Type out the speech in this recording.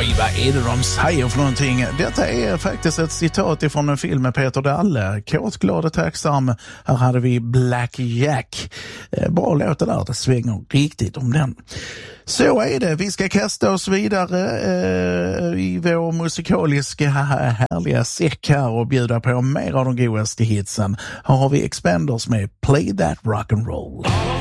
Oj, vad är det de säger för någonting? Detta är faktiskt ett citat ifrån en film med Peter Dalle. Kåt, glad och tacksam. Här hade vi Black Jack. Bra låt det där, det svänger riktigt om den. Så är det, vi ska kasta oss vidare i vår musikaliska härliga säck här och bjuda på mer av de godaste hitsen. Här har vi Expenders med Play That Rock and Roll.